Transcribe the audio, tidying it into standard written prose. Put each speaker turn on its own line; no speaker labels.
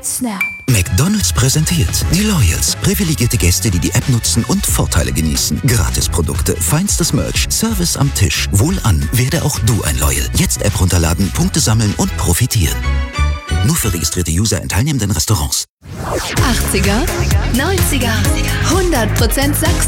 mit Snap.
McDonald's präsentiert die Loyals. Privilegierte Gäste, die die App nutzen und Vorteile genießen. Gratisprodukte, feinstes Merch, Service am Tisch. Wohlan, werde auch du ein Loyal. Jetzt App runterladen, Punkte sammeln und profitieren. Nur für registrierte User in teilnehmenden Restaurants.
80er, 90er, 100% Sachsen.